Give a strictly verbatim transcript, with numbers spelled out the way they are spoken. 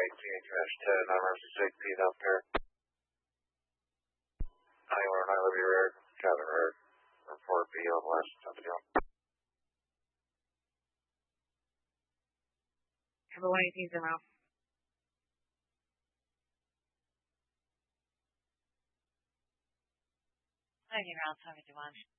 eighteen ten, emergency safety up there. Anywhere in I Liberty Rear, cabin rear, report B on west, somebody on. Number one eighteen zero. Lightning round seventy-one.